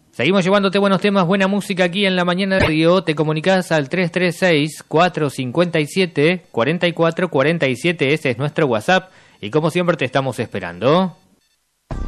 Seguimos llevándote buenos temas, buena música aquí en La Mañana de Radio. Te comunicas al 336-457-4447. Ese es nuestro WhatsApp. Y como siempre te estamos esperando.